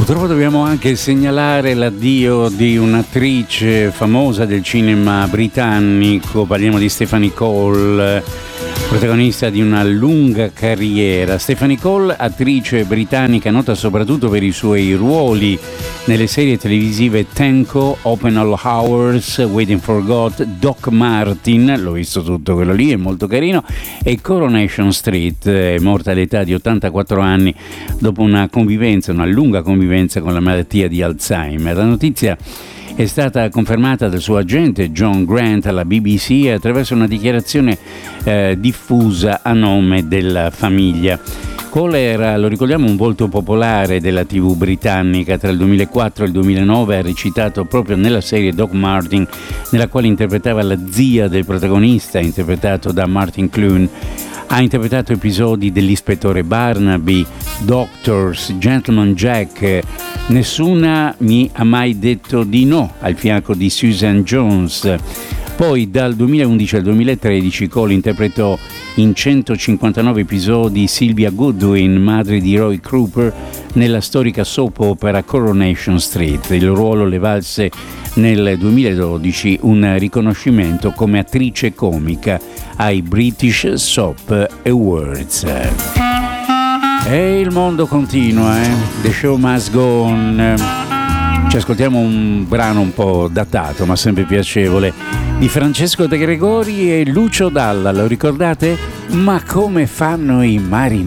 Purtroppo dobbiamo anche segnalare l'addio di un'attrice famosa del cinema britannico, parliamo di Stephanie Cole, protagonista di una lunga carriera. Stephanie Cole, attrice britannica nota soprattutto per i suoi ruoli nelle serie televisive Tenco, Open All Hours, Waiting for God, Doc Martin, l'ho visto tutto quello lì, è molto carino, e Coronation Street. È morta all'età di 84 anni dopo una lunga convivenza con la malattia di Alzheimer. La notizia è stata confermata dal suo agente John Grant alla BBC attraverso una dichiarazione diffusa a nome della famiglia. Cole era, lo ricordiamo, un volto popolare della TV britannica. Tra il 2004 e il 2009 ha recitato proprio nella serie Doc Martin, nella quale interpretava la zia del protagonista, interpretato da Martin Clune. Ha interpretato episodi dell'Ispettore Barnaby, Doctors, Gentleman Jack. Nessuna mi ha mai detto di no, al fianco di Susan Jones. Poi dal 2011 al 2013 Cole interpretò in 159 episodi Sylvia Goodwin, madre di Roy Cooper, nella storica soap opera Coronation Street. Il ruolo le valse nel 2012 un riconoscimento come attrice comica ai British Soap Awards. E il mondo continua, The show must go on. Ci ascoltiamo un brano un po' datato, ma sempre piacevole, di Francesco De Gregori e Lucio Dalla. Lo ricordate? Ma come fanno i marinai?